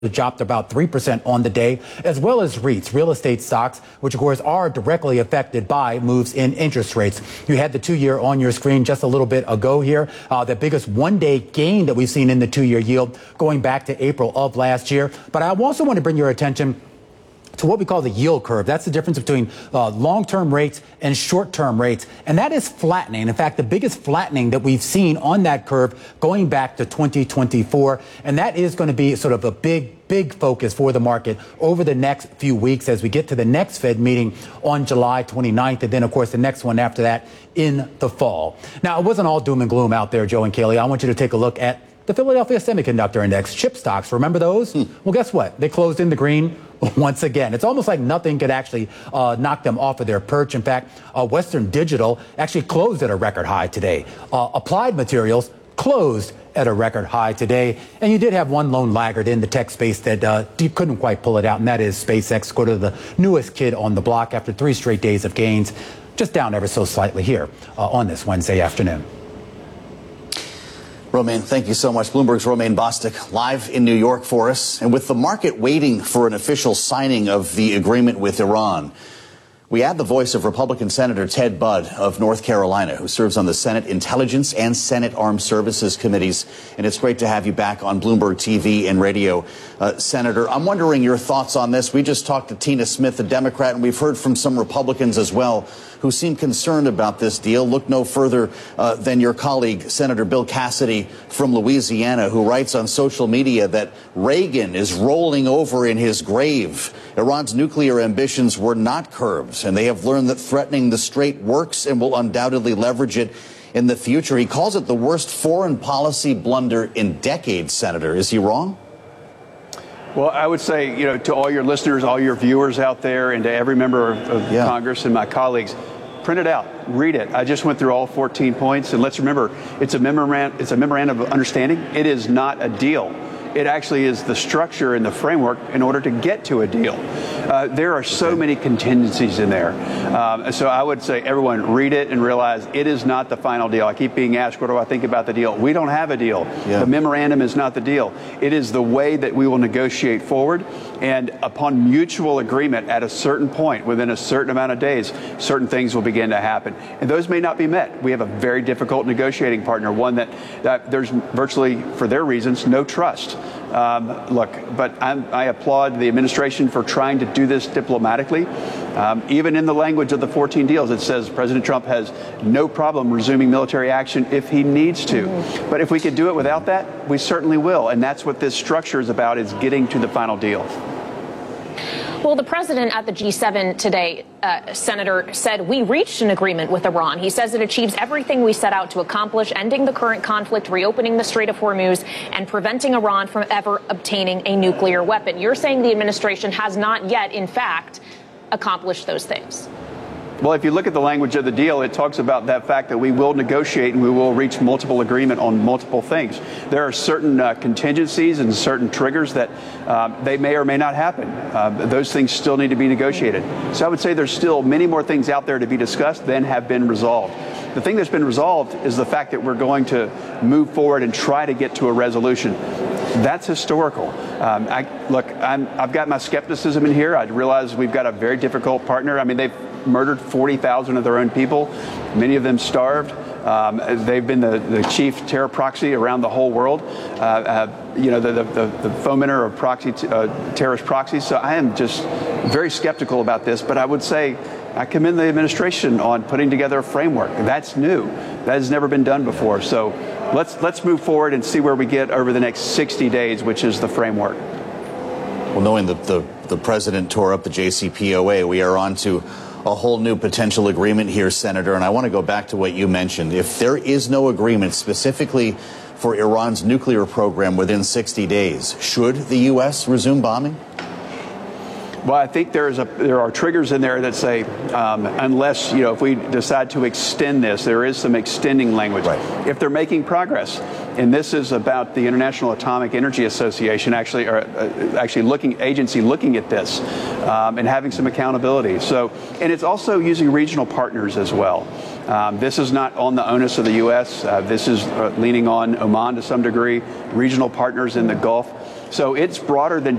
dropped about 3% on the day, as well as REITs, real estate stocks, which of course are directly affected by moves in interest rates. You had the 2-year on your screen just a little bit ago here. The biggest one-day gain that we've seen in the 2-year yield going back to April of last year. But I also want to bring your attention to what we call the yield curve. That's the difference between long-term rates and short-term rates. And that is flattening. In fact, the biggest flattening that we've seen on that curve going back to 2024. And that is going to be sort of a big focus for the market over the next few weeks as we get to the next Fed meeting on July 29th. And then, of course, the next one after that in the fall. Now, it wasn't all doom and gloom out there, Joe and Kaylee. I want you to take a look at the Philadelphia Semiconductor Index, chip stocks. Remember those? Well, guess what? They closed in the green once again. It's almost like nothing could actually knock them off of their perch. In fact, Western Digital actually closed at a record high today. Applied Materials closed at a record high today. And you did have one lone laggard in the tech space that you couldn't quite pull it out, and that is SpaceX, sort of the newest kid on the block after 3 straight days of gains, just down ever so slightly here on this Wednesday afternoon. Romaine, thank you so much. Bloomberg's Romaine Bostick live in New York for us. And with the market waiting for an official signing of the agreement with Iran, we add the voice of Republican Senator Ted Budd of North Carolina, who serves on the Senate Intelligence and Senate Armed Services Committees. And it's great to have you back on Bloomberg TV and radio. Senator, I'm wondering your thoughts on this. We just talked to Tina Smith, a Democrat, and we've heard from some Republicans as well who seem concerned about this deal. Look no further than your colleague, Senator Bill Cassidy from Louisiana, who writes on social media that Reagan is rolling over in his grave. Iran's nuclear ambitions were not curbed, and they have learned that threatening the strait works and will undoubtedly leverage it in the future. He calls it the worst foreign policy blunder in decades, Senator. Is he wrong? Well, I would say, to all your listeners, all your viewers out there, and to every member of Congress and my colleagues, print it out, read it. I just went through all 14 points, and let's remember, it's a memorandum of understanding. It is not a deal. It actually is the structure and the framework in order to get to a deal. There are so many contingencies in there. So I would say everyone read it and realize it is not the final deal. I keep being asked, what do I think about the deal? We don't have a deal. The memorandum is not the deal. It is the way that we will negotiate forward. And upon mutual agreement at a certain point, within a certain amount of days, certain things will begin to happen. And those may not be met. We have a very difficult negotiating partner, one that there's virtually, for their reasons, no trust. But I applaud the administration for trying to do this diplomatically. Even in the language of the 14 deals, it says President Trump has no problem resuming military action if he needs to. But if we could do it without that, we certainly will. And that's what this structure is about, is getting to the final deal. Well, the president at the G7 today, Senator, said we reached an agreement with Iran. He says it achieves everything we set out to accomplish, ending the current conflict, reopening the Strait of Hormuz, and preventing Iran from ever obtaining a nuclear weapon. You're saying the administration has not yet, in fact, accomplished those things. Well, if you look at the language of the deal, it talks about that fact that we will negotiate and we will reach multiple agreement on multiple things. There are certain contingencies and certain triggers that they may or may not happen. Those things still need to be negotiated. So I would say there's still many more things out there to be discussed than have been resolved. The thing that's been resolved is the fact that we're going to move forward and try to get to a resolution. That's historical. I've got my skepticism in here. I realize we've got a very difficult partner. I mean, they've murdered 40,000 of their own people. Many of them starved. They've been the chief terror proxy around the whole world. The fomenter of terrorist proxies. So I am just very skeptical about this. But I would say I commend the administration on putting together a framework. That's new. That has never been done before. So let's move forward and see where we get over the next 60 days, which is the framework. Well, knowing that the president tore up the JCPOA, we are on to a whole new potential agreement here, Senator. And I want to go back to what you mentioned. If there is no agreement specifically for Iran's nuclear program within 60 days, should the U.S. resume bombing? Well, I think there are triggers in there that say unless, if we decide to extend this, there is some extending language. Right. If they're making progress, and this is about the International Atomic Energy Association actually looking at this and having some accountability. So, and it's also using regional partners as well. This is not on the onus of the U.S. This is leaning on Oman to some degree, regional partners in the Gulf. So it's broader than